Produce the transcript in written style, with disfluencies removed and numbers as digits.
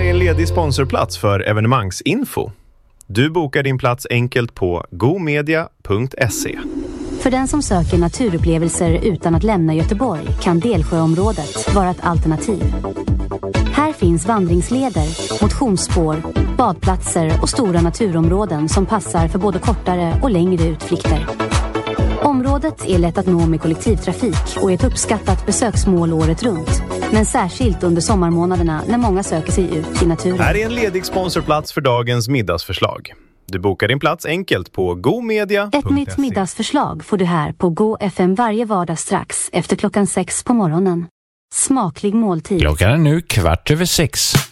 är en ledig sponsorplats för evenemangsinfo. Du bokar din plats enkelt på gomedia.se. För den som söker naturupplevelser utan att lämna Göteborg kan Delsjöområdet vara ett alternativ. Här finns vandringsleder, motionsspår, badplatser och stora naturområden som passar för både kortare och längre utflykter. Området är lätt att nå med kollektivtrafik och är ett uppskattat besöksmål året runt. Men särskilt under sommarmånaderna när många söker sig ut i naturen. Här är en ledig sponsorplats för dagens middagsförslag. Du bokar din plats enkelt på gomedia.se. Ett nytt middagsförslag får du här på Go FM varje vardag strax efter 6:00 på morgonen. Smaklig måltid. Klockan är nu 6:15.